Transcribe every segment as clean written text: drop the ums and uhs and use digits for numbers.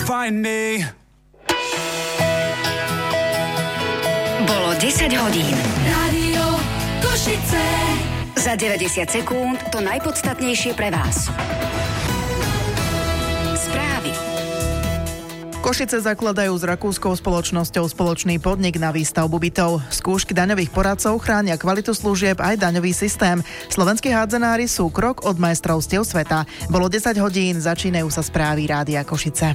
find me. Bolo 10 hodín. Rádio Košice. Za 90 sekúnd to najpodstatnejšie pre vás. Správy. Košice zakladajú s rakúskou spoločnosťou spoločný podnik na výstavbu bytov. Skúšky daňových poradcov chránia kvalitu služieb aj daňový systém. Slovenskí hádzanári sú krok od majstrovstiev sveta. Bolo 10 hodín, začínajú sa správy Rádia Košice.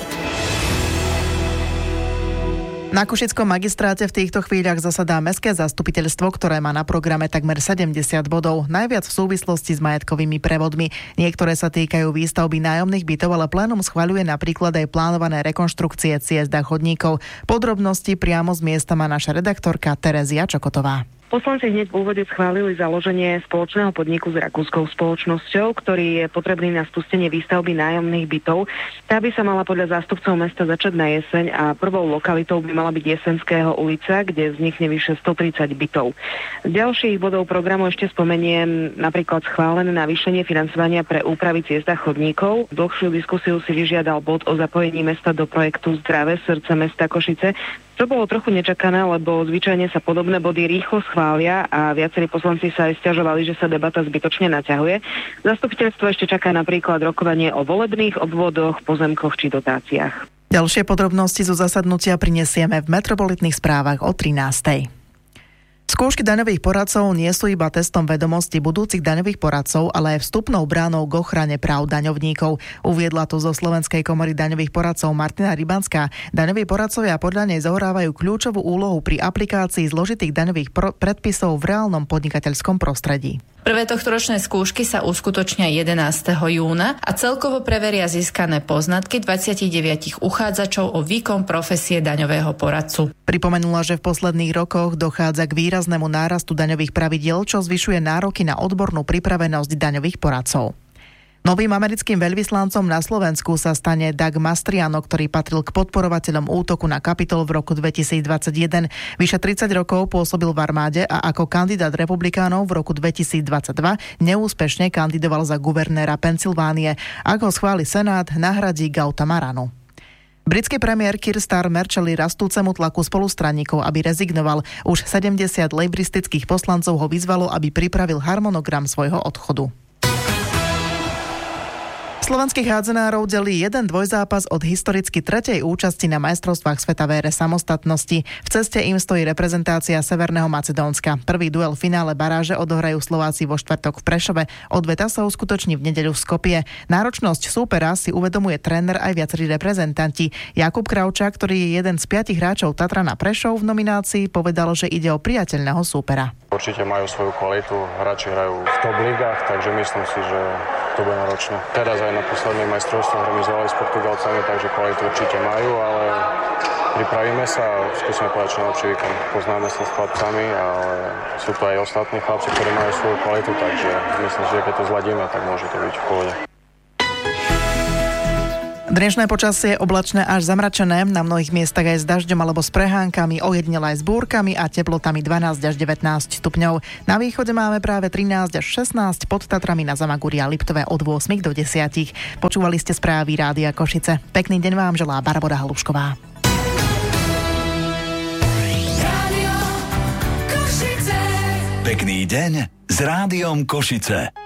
Na Košickom magistráte v týchto chvíľach zasadá mestské zastupiteľstvo, ktoré má na programe takmer 70 bodov, najviac v súvislosti s majetkovými prevodmi. Niektoré sa týkajú výstavby nájomných bytov, ale plénum schvaľuje napríklad aj plánované rekonštrukcie ciest a chodníkov. Podrobnosti priamo z miesta má naša redaktorka Terezia Čokotová. Poslanci hneď v úvode schválili založenie spoločného podniku s rakúskou spoločnosťou, ktorý je potrebný na spustenie výstavby nájomných bytov. Tá by sa mala podľa zástupcov mesta začať na jeseň a prvou lokalitou by mala byť Jesenského ulica, kde vznikne vyše 130 bytov. Z ďalších bodov programu ešte spomeniem napríklad schválené navýšenie financovania pre úpravy ciest a chodníkov. Dlhšiu diskusiu si vyžiadal bod o zapojení mesta do projektu Zdravé srdce mesta Košice. To bolo trochu nečakané, lebo zvyčajne sa podobné body rýchlo schvália a viacerí poslanci sa aj sťažovali, že sa debata zbytočne naťahuje. Zastupiteľstvo ešte čaká napríklad rokovanie o volebných obvodoch, pozemkoch či dotáciách. Ďalšie podrobnosti zo zasadnutia prinesieme v metropolitných správach o 13:00. Skúšky daňových poradcov nie sú iba testom vedomosti budúcich daňových poradcov, ale aj vstupnou bránou k ochrane práv daňovníkov. Uviedla to zo Slovenskej komory daňových poradcov Martina Rybanská. Daňoví poradcovia podľa nej zohrávajú kľúčovú úlohu pri aplikácii zložitých daňových predpisov v reálnom podnikateľskom prostredí. Prvé tohtoročné skúšky sa uskutočnia 11. júna a celkovo preveria získané poznatky 29 uchádzačov o výkon profesie daňového poradcu. Pripomenula, že v posledných rokoch dochádza k výraznému nárastu daňových pravidiel, čo zvyšuje nároky na odbornú pripravenosť daňových poradcov. Novým americkým veľvyslancom na Slovensku sa stane Doug Mastriano, ktorý patril k podporovateľom útoku na Kapitol v roku 2021. Vyše 30 rokov pôsobil v armáde a ako kandidát republikánov v roku 2022 neúspešne kandidoval za guvernéra Pensylvánie. Ak ho schváli Senát, nahradí Gautama Ranu. Britský premiér Keir Starmer čelí rastúcemu tlaku spolustraníkov, aby rezignoval. Už 70 lejbristických poslancov ho vyzvalo, aby pripravil harmonogram svojho odchodu. Slovenských hádzanárov delí jeden dvojzápas od historicky tretej účasti na majstrovstvách sveta v ére samostatnosti. V ceste im stojí reprezentácia Severného Macedónska. Prvý duel v finále baráže odohrajú Slováci vo štvrtok v Prešove. Odveta sa uskutoční v nedeľu v Skopje. Náročnosť súpera si uvedomuje tréner aj viacerí reprezentanti. Jakub Kravčák, ktorý je jeden z 5 hráčov Tatrana Prešov v nominácii, povedal, že ide o priateľného súpera. Určite majú svoju kvalitu, hráči hrajú v top ligách, takže myslím si, že to bude náročné. Teraz aj na posledných majstrovstvách remizovali s Portugalcami, takže kvalitu určite majú, ale pripravíme sa a skúsime povedať čo najlepší víkend. Poznáme sa s chlapcami, ale sú tu aj ostatní chlapci, ktorí majú svoju kvalitu, takže myslím si, že keď to zladíme, tak môže to byť v pohode. Dnešné počasie oblačné až zamračené, na mnohých miestach aj s dažďom alebo s prehánkami, ojedinele aj s búrkami a teplotami 12 až 19 stupňov. Na východe máme práve 13 až 16, pod Tatrami na Zamagúri a Liptove od 8 do 10. Počúvali ste správy Rádia Košice. Pekný deň vám želá Barbora Halušková. Pekný deň s Rádiom Košice.